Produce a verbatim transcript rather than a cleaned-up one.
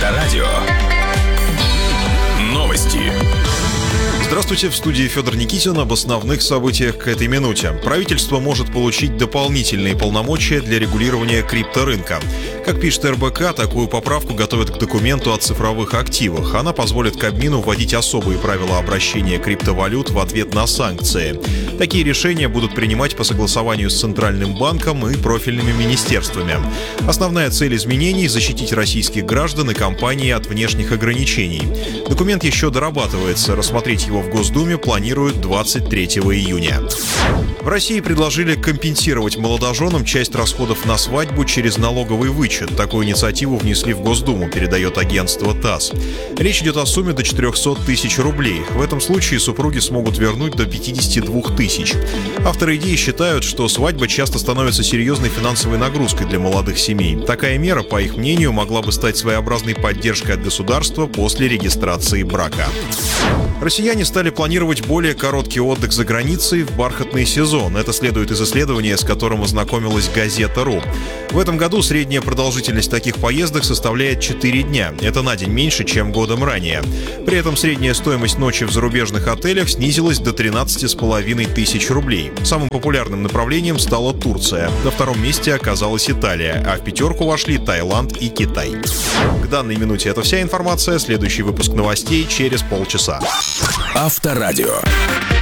Авторадио. Новости. Здравствуйте, в студии Федор Никитин об основных событиях к этой минуте. Правительство может получить дополнительные полномочия для регулирования крипторынка. Как пишет эр бэ ка, такую поправку готовят к документу о цифровых активах. Она позволит Кабмину вводить особые правила обращения криптовалют в ответ на санкции. Такие решения будут принимать по согласованию с Центральным банком и профильными министерствами. Основная цель изменений – защитить российских граждан и компании от внешних ограничений. Документ еще дорабатывается. Рассмотреть его в Госдуме планируют двадцать третьего июня. В России предложили компенсировать молодоженам часть расходов на свадьбу через налоговый вычет. Такую инициативу внесли в Госдуму, передает агентство ТАСС. Речь идет о сумме до четыреста тысяч рублей. В этом случае супруги смогут вернуть до пятьдесят два тысяч. Авторы идеи считают, что свадьба часто становится серьезной финансовой нагрузкой для молодых семей. Такая мера, по их мнению, могла бы стать своеобразной поддержкой от государства после регистрации брака. Россияне стали планировать более короткий отдых за границей в бархатный сезон. Это следует из исследования, с которым ознакомилась Газета.ру. В этом году средняя продолжительность таких поездок составляет четыре дня. Это на день меньше, чем годом ранее. При этом средняя стоимость ночи в зарубежных отелях снизилась до тринадцать с половиной тысяч рублей. Самым популярным направлением стала Турция. На втором месте оказалась Италия, а в пятерку вошли Таиланд и Китай. К данной минуте это вся информация. Следующий выпуск новостей через полчаса. Авторадио.